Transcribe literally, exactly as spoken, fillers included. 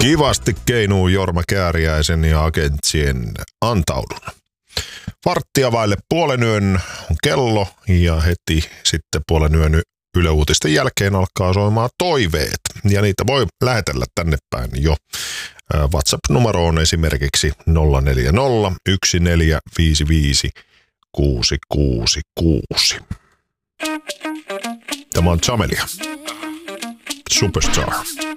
Kivasti keinuu Jorma Kääriäisen ja agentsien Antaudun. Varttia vaille puolen yön on kello ja heti sitten puolen yön Yle Uutisten jälkeen alkaa soimaan toiveet. Ja niitä voi lähetellä tänne päin jo. WhatsApp-numero on esimerkiksi nolla neljä nolla yksi neljä viisi viisi kuusi kuusi kuusi. Tämä on Jamelia. Superstar.